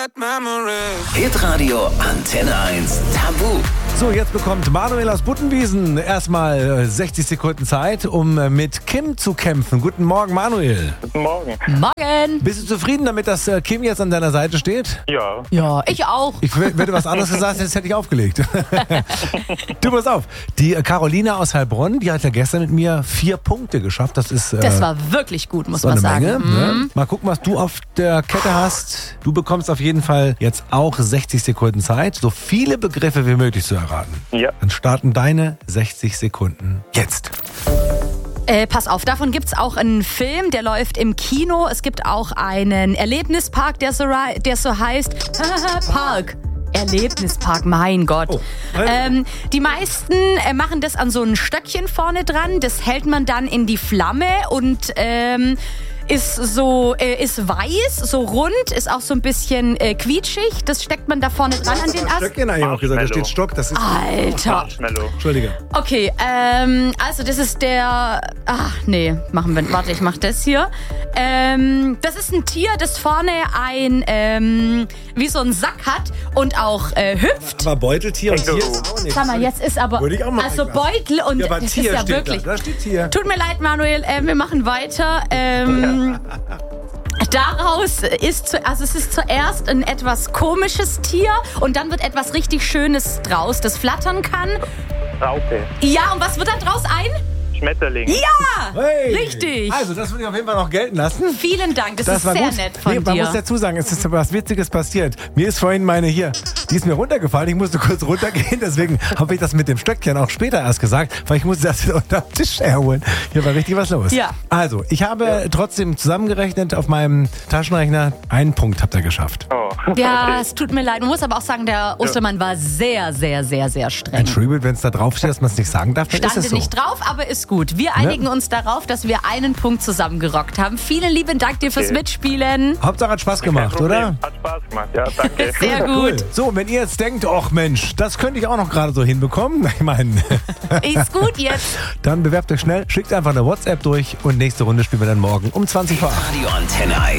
Hitradio Antenne 1 Tabu. So, jetzt bekommt Manuel aus Buttenwiesen erstmal 60 Sekunden Zeit, um mit Kim zu kämpfen. Guten Morgen, Manuel. Guten Morgen. Morgen. Bist du zufrieden damit, dass Kim jetzt an deiner Seite steht? Ja. Ja, ich auch. Wenn du was anderes gesagt hättest, hätte ich aufgelegt. Du, pass auf. Die Carolina aus Heilbronn, die hat ja gestern mit mir 4 Punkte geschafft. Das war wirklich gut, muss so man eine sagen. Menge. Ne? Mal gucken, was du auf der Kette hast. Du bekommst auf jeden Fall jetzt auch 60 Sekunden Zeit, so viele Begriffe wie möglich zu erraten. Ja. Dann starten deine 60 Sekunden jetzt. Pass auf, davon gibt's auch einen Film, der läuft im Kino. Es gibt auch einen Erlebnispark, der so heißt Park. Erlebnispark, mein Gott. Oh. Die meisten machen das an so ein Stöckchen vorne dran. Das hält man dann in die Flamme und ist weiß, so rund, ist auch so ein bisschen quietschig. Das steckt man da vorne dran an den Ast. Stöckchen eigentlich auch gesagt, da steht Stock. Das ist Alter. Marshmallow. Entschuldige. Okay, also das ist der... Ach, nee, warte, ich mach das hier. Das ist ein Tier, das vorne wie so einen Sack hat und auch hüpft. Aber Beuteltier und Tier Känguru. ist auch nicht. Sag mal, jetzt ist aber... Würde ich auch mal Also sagen. Beutel und Ja, aber das Tier ist ja steht wirklich... da. Da steht Tier. Tut mir leid, Manuel, wir machen weiter. Daraus ist es ist zuerst ein etwas komisches Tier und dann wird etwas richtig Schönes draus, das flattern kann. Raupe. Ja, und was wird dann draus Schmetterling. Ja, Hey. richtig. Also, das würde ich auf jeden Fall noch gelten lassen. Vielen Dank, das ist war sehr gut. nett von Man muss dir. dazu sagen, es ist was Witziges passiert. Mir ist vorhin die ist mir runtergefallen. Ich musste kurz runtergehen, deswegen habe ich das mit dem Stöckchen auch später erst gesagt, weil ich musste das unter dem Tisch herholen. Hier war richtig was los. Ja. Also, ich habe trotzdem zusammengerechnet auf meinem Taschenrechner, 1 Punkt habt ihr geschafft. Oh. Ja, es tut mir leid. Man muss aber auch sagen, der Ostermann war sehr, sehr, sehr, sehr streng. Entschuldigung, wenn es da drauf steht, dass man es nicht sagen darf, dann ist Stand es so. nicht drauf, aber ist gut. Wir einigen uns darauf, dass wir einen Punkt zusammengerockt haben. Vielen lieben Dank dir fürs Okay. Mitspielen. Hauptsache hat Spaß Kein gemacht, Problem. oder? Hat Spaß gemacht, ja, danke. Sehr gut. So, wenn ihr jetzt denkt, ach Mensch, das könnte ich auch noch gerade so hinbekommen, ich meine, Ist gut jetzt. dann bewerbt euch schnell, schickt einfach eine WhatsApp durch und nächste Runde spielen wir dann morgen um 20 vor 8. Radio Antenne 1.